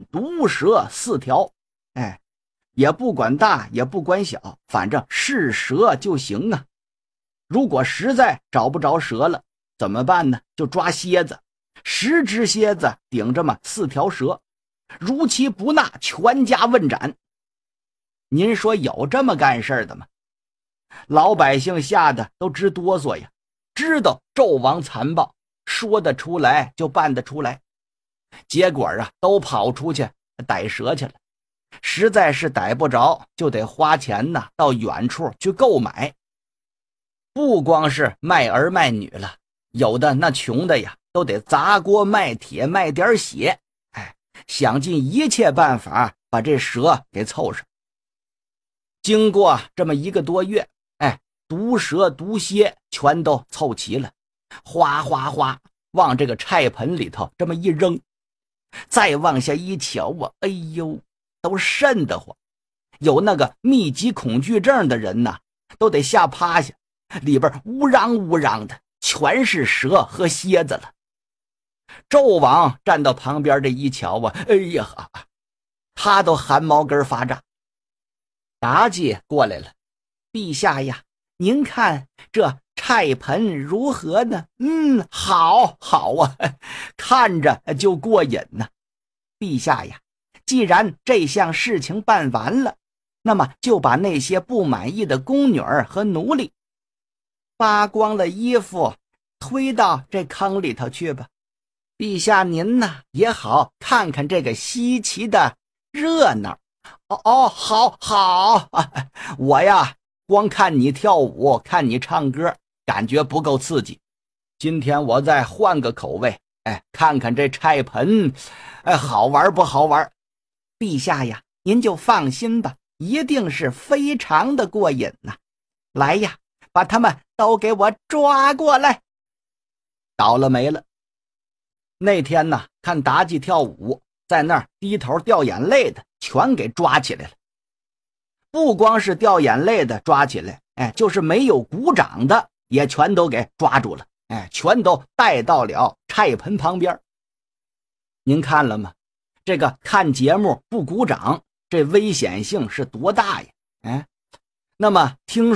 毒蛇4条。也不管大也不管小，反正是蛇就行啊。如果实在找不着蛇了怎么办呢？就抓蝎子，10只蝎子顶着4条蛇，如其不纳，全家问斩。您说有这么干事的吗？老百姓吓得都直哆嗦呀，知道纣王残暴，说得出来就办得出来。结果都跑出去逮蛇去了，实在是逮不着，就得花钱到远处去购买。不光是卖儿卖女了，有的那穷的呀，都得砸锅卖铁卖点血，想尽一切办法把这蛇给凑上。经过这么1个多月，毒蛇毒蝎全都凑齐了，哗哗哗往这个菜盆里头这么一扔，再往下一瞧哎呦，都瘆得慌。有那个密集恐惧症的人都得吓趴下，里边乌嚷乌嚷的全是蛇和蝎子了。纣王站到旁边这一瞧哎呀，他都汗毛根发炸。妲己过来了，陛下呀，您看这菜盆如何呢？好啊，看着就过瘾呢。陛下呀，既然这项事情办完了，那么就把那些不满意的宫女儿和奴隶扒光了衣服推到这坑里头去吧。陛下您也好看看这个稀奇的热闹。好，我呀光看你跳舞看你唱歌感觉不够刺激，今天我再换个口味，看看这菜盆好玩不好玩。陛下呀，您就放心吧，一定是非常的过瘾呐。来呀，把他们都给我抓过来。倒了霉了。那天看妲己跳舞，在那儿低头掉眼泪的全给抓起来了。不光是掉眼泪的抓起来，就是没有鼓掌的也全都给抓住了，全都带到了菜盆旁边。您看了吗？这个看节目不鼓掌，这危险性是多大呀？那么听